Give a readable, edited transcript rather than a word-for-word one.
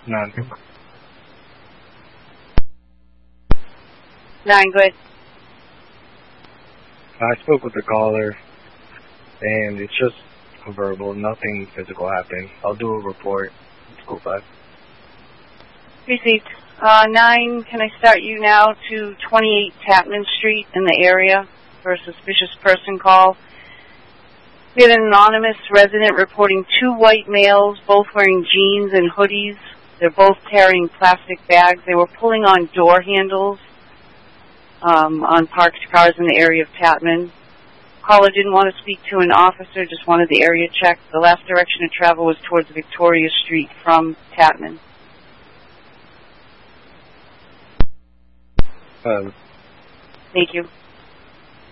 None. 9, go ahead. I spoke with the caller, and it's just a verbal, nothing physical happened. I'll do a report. It's cool, 5. Received. 9, can I start you now to 28 Tapman Street in the area for a suspicious person call? We had an anonymous resident reporting 2 white males, both wearing jeans and hoodies. They're both carrying plastic bags. They were pulling on door handles on parked cars in the area of Tapman. Caller didn't want to speak to an officer, just wanted the area checked. The last direction of travel was towards Victoria Street from Tapman. Um, Thank you.